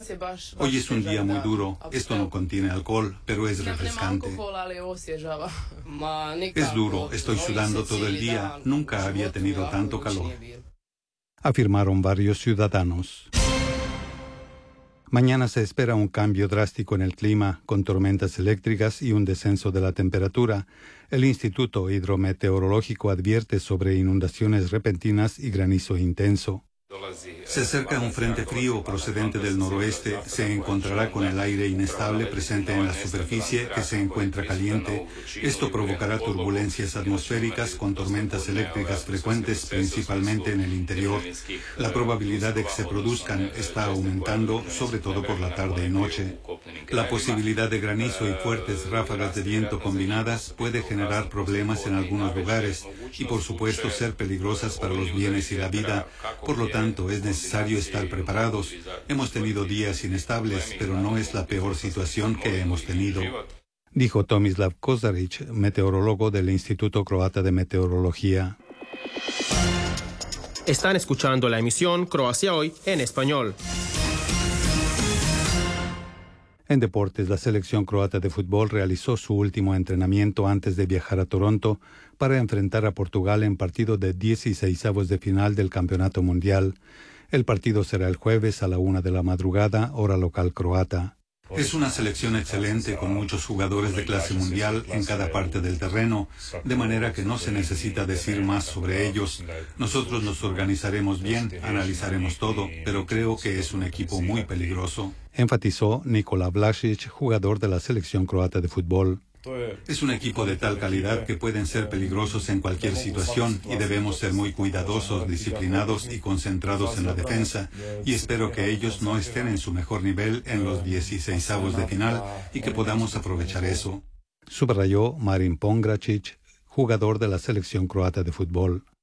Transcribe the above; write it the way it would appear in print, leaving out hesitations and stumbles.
Hoy es un día muy duro. Esto no contiene alcohol, pero es refrescante. Es duro. Estoy sudando todo el día. Nunca había tenido tanto calor, afirmaron varios ciudadanos. Mañana se espera un cambio drástico en el clima, con tormentas eléctricas y un descenso de la temperatura. El Instituto Hidrometeorológico advierte sobre inundaciones repentinas y granizo intenso. Se acerca un frente frío procedente del noroeste, se encontrará con el aire inestable presente en la superficie que se encuentra caliente. Esto provocará turbulencias atmosféricas con tormentas eléctricas frecuentes, principalmente en el interior. La probabilidad de que se produzcan está aumentando, sobre todo por la tarde y noche. La posibilidad de granizo y fuertes ráfagas de viento combinadas puede generar problemas en algunos lugares y, por supuesto, ser peligrosas para los bienes y la vida. Por lo tanto, es necesario estar preparados. Hemos tenido días inestables, pero no es la peor situación que hemos tenido, dijo Tomislav Kozaric, meteorólogo del Instituto Croata de Meteorología. Están escuchando la emisión Croacia Hoy en español. En deportes, la selección croata de fútbol realizó su último entrenamiento antes de viajar a Toronto para enfrentar a Portugal en partido de 16avos de final del Campeonato Mundial. El partido será el jueves a la 1 de la madrugada, hora local croata. Es una selección excelente con muchos jugadores de clase mundial en cada parte del terreno, de manera que no se necesita decir más sobre ellos. Nosotros nos organizaremos bien, analizaremos todo, pero creo que es un equipo muy peligroso, enfatizó Nikola Vlašić, jugador de la selección croata de fútbol. Es un equipo de tal calidad que pueden ser peligrosos en cualquier situación y debemos ser muy cuidadosos, disciplinados y concentrados en la defensa, y espero que ellos no estén en su mejor nivel en los 16avos de final y que podamos aprovechar eso, subrayó Marin Pongracic, jugador de la selección croata de fútbol.